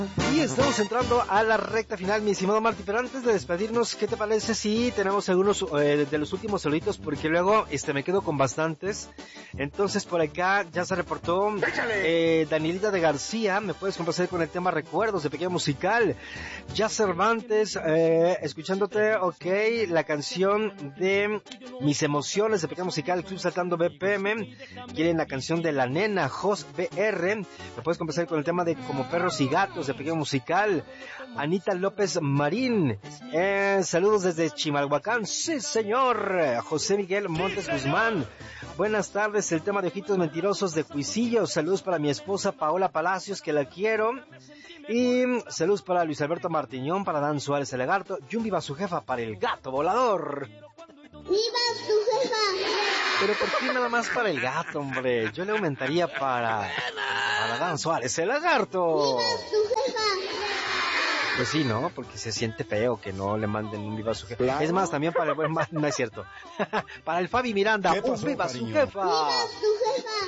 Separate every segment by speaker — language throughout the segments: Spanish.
Speaker 1: Y estamos entrando a la recta final, mi estimado Marty, pero antes de despedirnos, ¿qué te parece si tenemos algunos de los últimos saluditos? Porque luego me quedo con bastantes. Entonces por acá ya se reportó Danielita de García, me puedes complacer con el tema Recuerdos de Pequeño Musical. Ya Cervantes, escuchándote, la canción de Mis Emociones de Pequeño Musical, Club Saltando BPM. Quieren la canción de La Nena, Jos BR. Me puedes complacer con el tema de Como Perros y Gatos de Pequeño Musical. Anita López Marín, saludos desde Chimalhuacán, sí señor. José Miguel Montes Guzmán, buenas tardes, el tema de Ojitos Mentirosos de Cuisillo. Saludos para mi esposa Paola Palacios, que la quiero. Y saludos para Luis Alberto Martiñón, para Dan Suárez el Lagarto, y un viva su jefa para el Gato Volador.
Speaker 2: ¡Viva tu jefa!
Speaker 1: Pero ¿por qué nada más para el gato, hombre? Yo le aumentaría para Dan Suárez el Lagarto.
Speaker 2: ¡Viva tu jefa!
Speaker 1: Pues sí, ¿no? Porque se siente feo que no le manden un viva su jefa.
Speaker 3: Claro.
Speaker 1: Es más, también para el buen... No es cierto. Para el Fabi Miranda,
Speaker 3: ¿Qué pasó,
Speaker 1: un viva
Speaker 3: cariño?
Speaker 1: su jefa.
Speaker 2: ¡Viva tu jefa!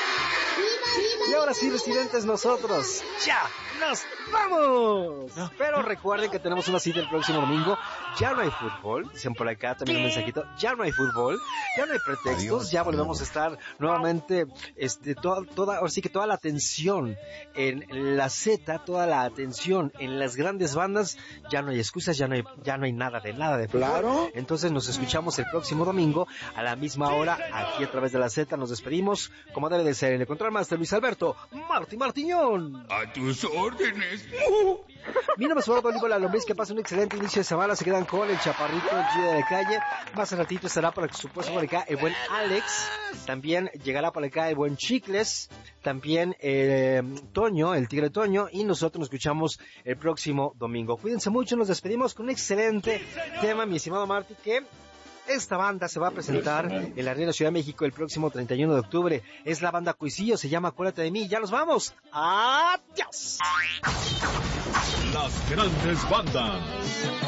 Speaker 2: ¡Viva!
Speaker 1: Y ahora sí, residentes, nosotros ya nos vamos. Pero recuerden que tenemos una cita el próximo domingo. Ya no hay fútbol, dicen por acá también un mensajito. Ya no hay fútbol, ya no hay pretextos.
Speaker 3: Adiós.
Speaker 1: Ya volvemos a estar nuevamente, ahora sí que toda la atención en la Z, toda la atención en las grandes bandas. Ya no hay excusas, ya no hay nada de fútbol.
Speaker 3: Claro.
Speaker 1: Entonces nos escuchamos el próximo domingo a la misma hora aquí a través de la Z. Nos despedimos como debe de ser en el control master Luis Alberto Martiñón.
Speaker 4: A tus órdenes.
Speaker 1: Mi nombre es Eduardo Olivo, la lombriz. Que pase un excelente inicio de semana. Se quedan con el chaparrito, el chido de la calle. Más al ratito estará por supuesto por acá el buen Alex. También llegará por acá el buen Chicles. También Toño, el tigre Toño. Y nosotros nos escuchamos el próximo domingo. Cuídense mucho, nos despedimos con un excelente tema, mi estimado Marty, que esta banda se va a presentar en la Arena Ciudad de México el próximo 31 de octubre. Es la banda Cuisillo, se llama Acuérdate de mí. Ya nos vamos. ¡Adiós!
Speaker 4: Las grandes bandas.